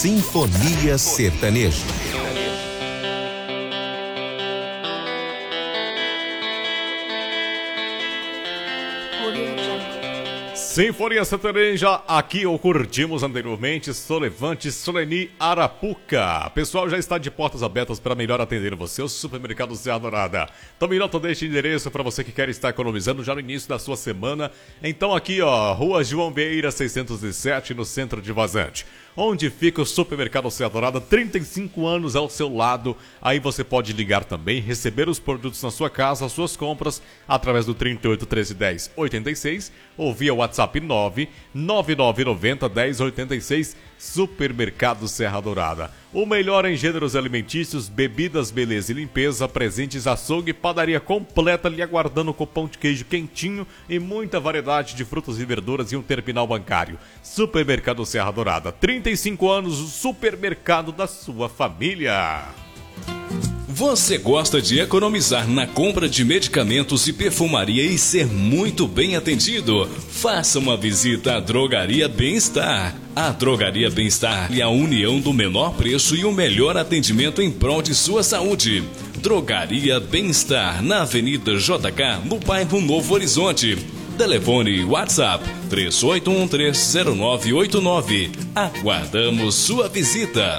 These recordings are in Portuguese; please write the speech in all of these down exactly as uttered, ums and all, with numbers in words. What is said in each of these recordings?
Sinfonia Sertaneja. Sinfonia Sertaneja, aqui o curtimos anteriormente, Solevante, Soleni, Arapuca. Pessoal, já está de portas abertas para melhor atender você, o Supermercado Serra Dourada. Tome nota deste endereço para você que quer estar economizando já no início da sua semana. Então aqui, ó, Rua João Vieira, seiscentos e sete, no centro de Vazante. Onde fica o Supermercado Serra Dourada, trinta e cinco anos ao seu lado. Aí você pode ligar também, receber os produtos na sua casa, as suas compras, através do trinta e oito, treze, dez, oitenta e seis ou via WhatsApp nove nove nove nove zero, dez, oitenta e seis. Supermercado Serra Dourada. O melhor em gêneros alimentícios, bebidas, beleza e limpeza, presentes, açougue, padaria completa lhe aguardando com pão de queijo quentinho e muita variedade de frutas e verduras e um terminal bancário. Supermercado Serra Dourada, trinta e cinco anos, o supermercado da sua família. Você gosta de economizar na compra de medicamentos e perfumaria e ser muito bem atendido? Faça uma visita à Drogaria Bem-Estar. A Drogaria Bem-Estar é a união do menor preço e o melhor atendimento em prol de sua saúde. Drogaria Bem-Estar, na Avenida J K, no bairro Novo Horizonte. Telefone WhatsApp três oito um três zero nove oito nove. Aguardamos sua visita.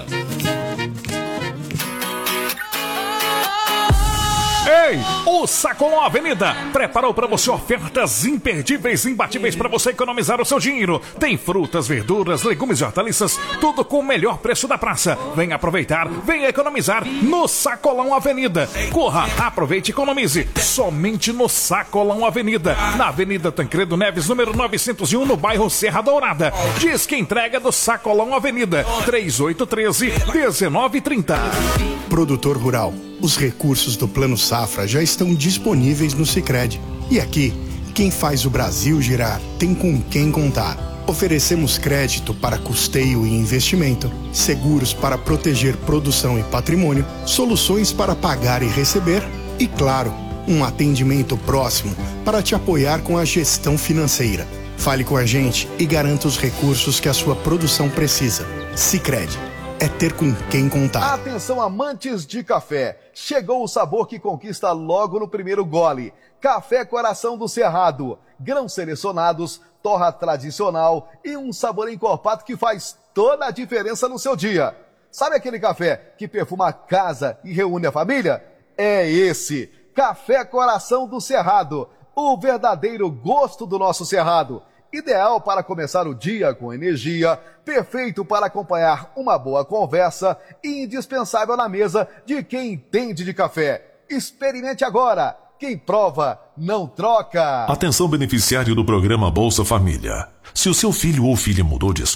Ei, o Sacolão Avenida preparou para você ofertas imperdíveis, imbatíveis para você economizar o seu dinheiro. Tem frutas, verduras, legumes e hortaliças, tudo com o melhor preço da praça. Venha aproveitar, venha economizar no Sacolão Avenida. Corra, aproveite e economize somente no Sacolão Avenida, na Avenida Tancredo Neves, número novecentos e um, no bairro Serra Dourada. Diz que entrega do Sacolão Avenida, três oito um três, um nove três zero. Produtor rural, os recursos do Plano Safra já estão disponíveis no Sicredi. E aqui, quem faz o Brasil girar tem com quem contar. Oferecemos crédito para custeio e investimento, seguros para proteger produção e patrimônio, soluções para pagar e receber e, claro, um atendimento próximo para te apoiar com a gestão financeira. Fale com a gente e garanta os recursos que a sua produção precisa. Sicredi. É ter com quem contar. Atenção, amantes de café. Chegou o sabor que conquista logo no primeiro gole. Café Coração do Cerrado. Grãos selecionados, torra tradicional e um sabor encorpado que faz toda a diferença no seu dia. Sabe aquele café que perfuma a casa e reúne a família? É esse. Café Coração do Cerrado. O verdadeiro gosto do nosso Cerrado. Ideal para começar o dia com energia, perfeito para acompanhar uma boa conversa e indispensável na mesa de quem entende de café. Experimente agora. Quem prova, não troca. Atenção, beneficiário do programa Bolsa Família. Se o seu filho ou filha mudou de escola,